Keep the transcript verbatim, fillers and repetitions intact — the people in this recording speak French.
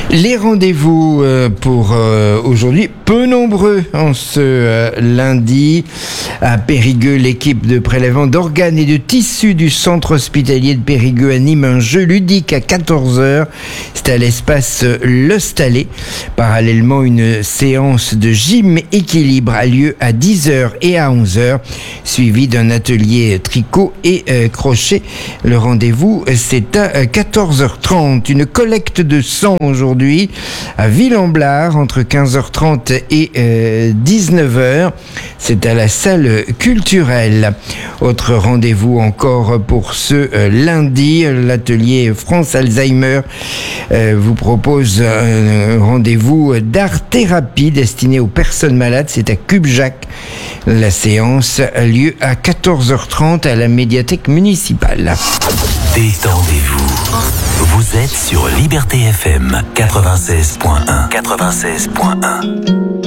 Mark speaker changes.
Speaker 1: Les rendez-vous euh, pour euh, aujourd'hui, peu nombreux en ce euh, lundi. À Périgueux, l'équipe de prélèvement d'organes et de tissus du centre hospitalier de Périgueux anime un jeu ludique à quatorze heures. C'est à l'espace Le Stallet. Parallèlement, une séance de gym équilibre a lieu à dix heures et à onze heures, suivi d'un atelier tricot et euh, crochet. Le rendez-vous, c'est à quatorze heures trente. Une collecte de sang aujourd'hui à Ville-en-Blard entre quinze heures trente et euh, dix-neuf heures. C'est à la salle culturelle. Autre rendez-vous encore pour ce euh, lundi, l'atelier France Alzheimer euh, vous propose un rendez-vous d'art-thérapie destiné aux personnes malades. C'est à Cubejac. La séance a lieu à quatorze heures trente à la médiathèque municipale.
Speaker 2: Détendez-vous. Vous êtes sur Liberté F M quatre-vingt-seize point un. quatre-vingt-seize point un.